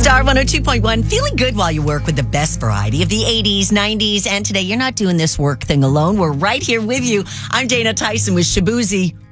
Star 102.1, feeling good while you work with the best variety of the 80s, 90s, and today you're not doing this work thing alone. We're right here with you. I'm Dana Tyson with Shabuzi.